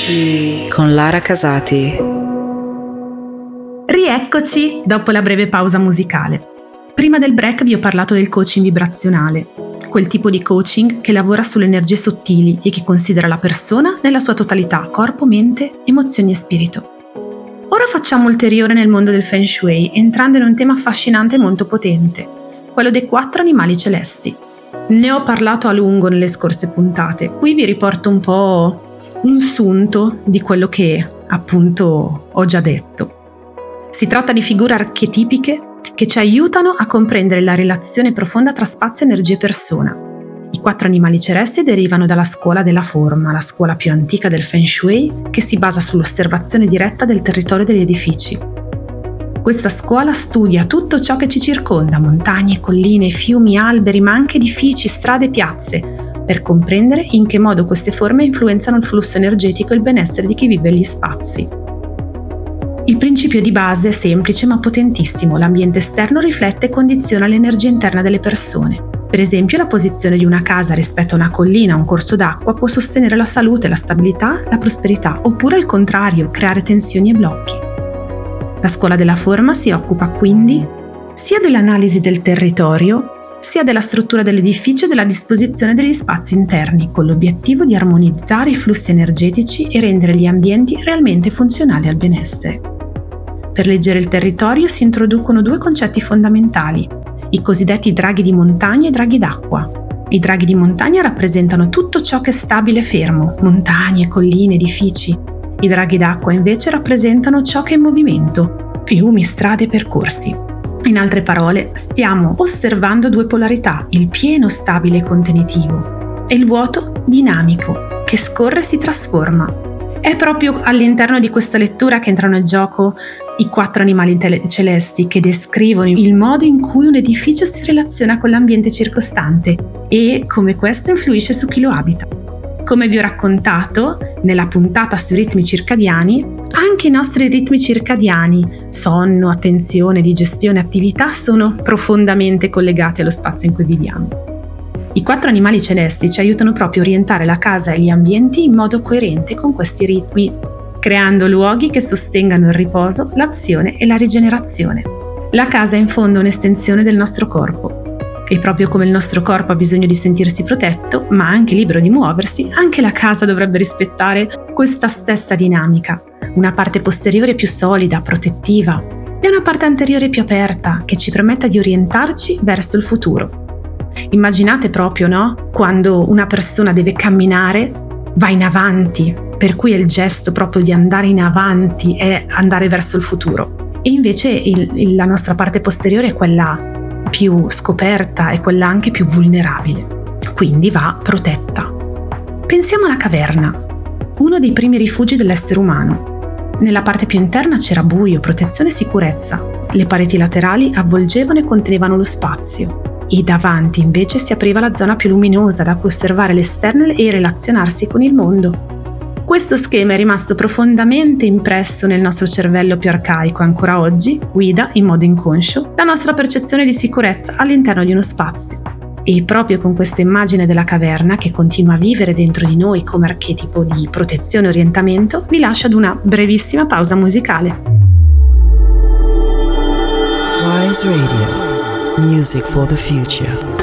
Eccoci con Lara Casati. Rieccoci dopo la breve pausa musicale. Prima del break vi ho parlato del coaching vibrazionale, quel tipo di coaching che lavora sulle energie sottili e che considera la persona nella sua totalità, corpo, mente, emozioni e spirito. Ora facciamo ulteriore nel mondo del Feng Shui, entrando in un tema affascinante e molto potente, quello dei 4 animali celesti. Ne ho parlato a lungo nelle scorse puntate, qui vi riporto un po' un sunto di quello che appunto ho già detto. Si tratta di figure archetipiche che ci aiutano a comprendere la relazione profonda tra spazio, energia e persona. I 4 animali celesti derivano dalla scuola della forma, la scuola più antica del Feng Shui, che si basa sull'osservazione diretta del territorio degli edifici. Questa scuola studia tutto ciò che ci circonda, montagne, colline, fiumi, alberi, ma anche edifici, strade e piazze, per comprendere in che modo queste forme influenzano il flusso energetico e il benessere di chi vive gli spazi. Il principio di base è semplice ma potentissimo. L'ambiente esterno riflette e condiziona l'energia interna delle persone. Per esempio, la posizione di una casa rispetto a una collina o un corso d'acqua può sostenere la salute, la stabilità, la prosperità, oppure al contrario, creare tensioni e blocchi. La scuola della forma si occupa quindi sia dell'analisi del territorio, sia della struttura dell'edificio e della disposizione degli spazi interni, con l'obiettivo di armonizzare i flussi energetici e rendere gli ambienti realmente funzionali al benessere. Per leggere il territorio si introducono 2 concetti fondamentali, i cosiddetti draghi di montagna e draghi d'acqua. I draghi di montagna rappresentano tutto ciò che è stabile e fermo, montagne, colline, edifici. I draghi d'acqua invece rappresentano ciò che è in movimento, fiumi, strade e percorsi. In altre parole, stiamo osservando 2 polarità, il pieno stabile e contenitivo e il vuoto dinamico, che scorre e si trasforma. È proprio all'interno di questa lettura che entrano in gioco i 4 animali celesti che descrivono il modo in cui un edificio si relaziona con l'ambiente circostante e come questo influisce su chi lo abita. Come vi ho raccontato nella puntata sui ritmi circadiani, anche i nostri ritmi circadiani, sonno, attenzione, digestione, attività, sono profondamente collegati allo spazio in cui viviamo. I 4 animali celesti ci aiutano proprio a orientare la casa e gli ambienti in modo coerente con questi ritmi, creando luoghi che sostengano il riposo, l'azione e la rigenerazione. La casa è in fondo un'estensione del nostro corpo. E proprio come il nostro corpo ha bisogno di sentirsi protetto, ma anche libero di muoversi, anche la casa dovrebbe rispettare questa stessa dinamica. Una parte posteriore più solida, protettiva, e una parte anteriore più aperta, che ci permetta di orientarci verso il futuro. Immaginate proprio, no? Quando una persona deve camminare, va in avanti, per cui è il gesto proprio di andare in avanti e andare verso il futuro. E invece la nostra parte posteriore è quella più scoperta e quella anche più vulnerabile, quindi va protetta. Pensiamo alla caverna, uno dei primi rifugi dell'essere umano. Nella parte più interna c'era buio, protezione e sicurezza. Le pareti laterali avvolgevano e contenevano lo spazio e davanti invece si apriva la zona più luminosa da cui osservare l'esterno e relazionarsi con il mondo. Questo schema è rimasto profondamente impresso nel nostro cervello più arcaico e ancora oggi guida, in modo inconscio, la nostra percezione di sicurezza all'interno di uno spazio. E proprio con questa immagine della caverna, che continua a vivere dentro di noi come archetipo di protezione e orientamento, vi lascio ad una brevissima pausa musicale. Wise Radio, music for the future.